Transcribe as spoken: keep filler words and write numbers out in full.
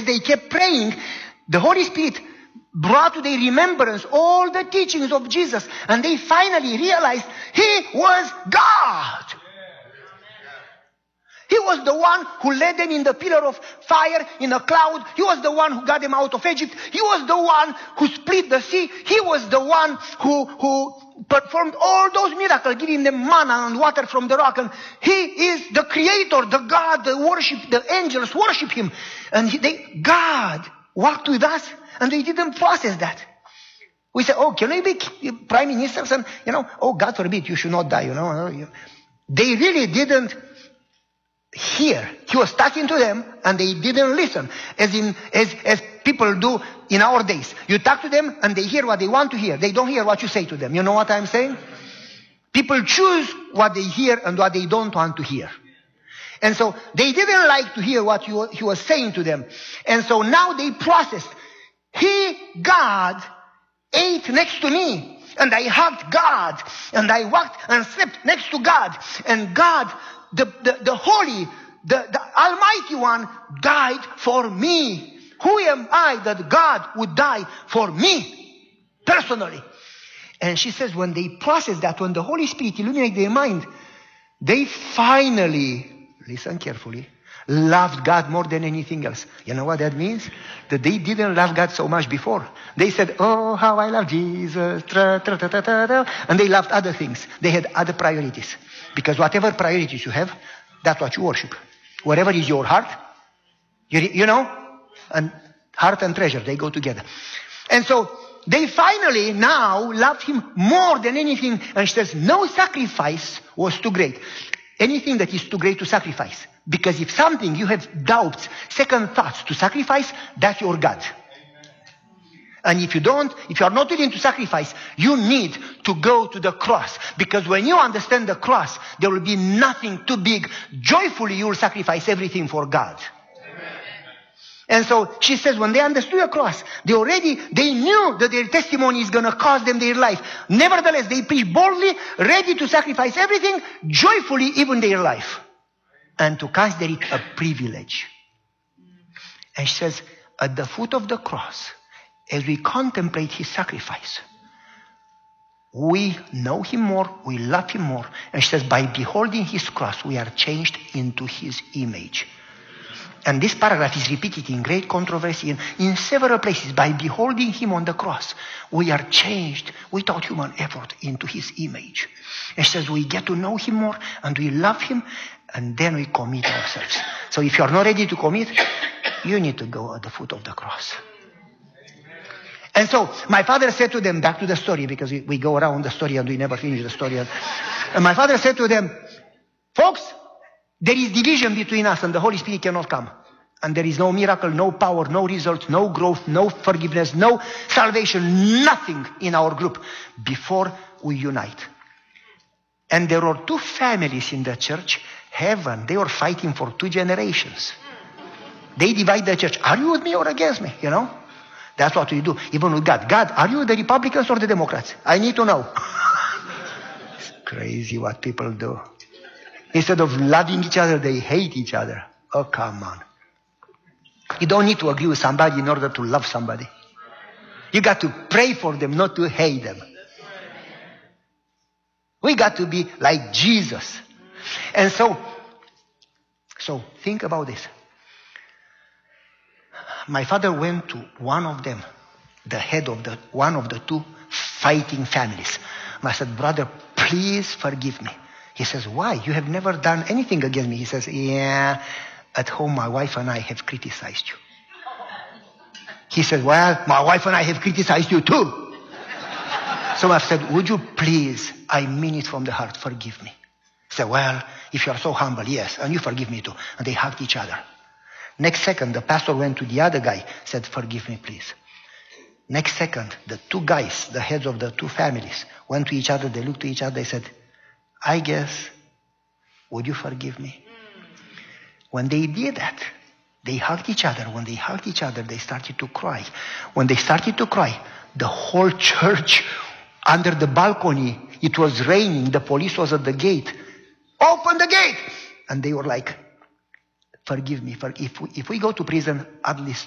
they kept praying, the Holy Spirit brought to their remembrance all the teachings of Jesus. And they finally realized he was God. He was the one who led them in the pillar of fire, in a cloud. He was the one who got them out of Egypt. He was the one who split the sea. He was the one who, who performed all those miracles, giving them manna and water from the rock. And he is the creator, the God, the worship, the angels worship him. And he, they, God walked with us, and they didn't process that. We say, oh, can we be prime ministers? And, you know, oh, God forbid, you should not die, you know. They really didn't hear. He was talking to them and they didn't listen. As in, as, as people do in our days. You talk to them and they hear what they want to hear. They don't hear what you say to them. You know what I'm saying? People choose what they hear and what they don't want to hear. And so they didn't like to hear what you, he was saying to them. And so now they processed. He, God, ate next to me. And I hugged God. And I walked and slept next to God. And God, The, the, the Holy, the, the Almighty One died for me. Who am I that God would die for me? Personally. And she says when they process that, when the Holy Spirit illuminates their mind, they finally, listen carefully, loved God more than anything else. You know what that means? That they didn't love God so much before. They said, oh, how I love Jesus. Tra, tra, tra, tra, tra, tra. And they loved other things. They had other priorities. Because whatever priorities you have, that's what you worship. Whatever is your heart, you, you know, and heart and treasure, they go together. And so they finally now loved him more than anything. And she says, no sacrifice was too great. Anything that is too great to sacrifice. Because if something you have doubts, second thoughts to sacrifice, that's your God. And if you don't, if you are not willing to sacrifice, you need to go to the cross. Because when you understand the cross, there will be nothing too big. Joyfully, you will sacrifice everything for God. Amen. And so she says, when they understood the cross, they already, they knew that their testimony is going to cost them their life. Nevertheless, they preach boldly, ready to sacrifice everything, joyfully, even their life. And to consider it a privilege. And she says, at the foot of the cross, as we contemplate his sacrifice, we know him more, we love him more. And she says, by beholding his cross, we are changed into his image. And this paragraph is repeated in great controversy in, in several places. By beholding him on the cross, we are changed without human effort into his image. And she says, we get to know him more and we love him, and then we commit ourselves. So if you are not ready to commit, you need to go at the foot of the cross. And so my father said to them, back to the story, because we, we go around the story and we never finish the story. And my father said to them, folks, there is division between us and the Holy Spirit cannot come. And there is no miracle, no power, no results, no growth, no forgiveness, no salvation, nothing in our group before we unite. And there are two families in the church, heaven, they were fighting for two generations. They divide the church. Are you with me or against me? You know? That's what we do, even with God. God, are you the Republicans or the Democrats? I need to know. It's crazy what people do. Instead of loving each other, they hate each other. Oh, come on. You don't need to agree with somebody in order to love somebody. You got to pray for them, not to hate them. We got to be like Jesus. And so, so think about this. My father went to one of them, the head of the one of the two fighting families. And I said, brother, please forgive me. He says, why? You have never done anything against me. He says, yeah, at home my wife and I have criticized you. He said, well, my wife and I have criticized you too. So I said, would you please, I mean it from the heart, forgive me. He said, well, if you are so humble, yes, and you forgive me too. And they hugged each other. Next second, the pastor went to the other guy, said, forgive me, please. Next second, the two guys, the heads of the two families, went to each other, they looked to each other, they said, I guess, would you forgive me? When they did that, they hugged each other. When they hugged each other, they started to cry. When they started to cry, the whole church, under the balcony, it was raining, the police was at the gate. Open the gate! And they were like, forgive me, for if we, if we go to prison, at least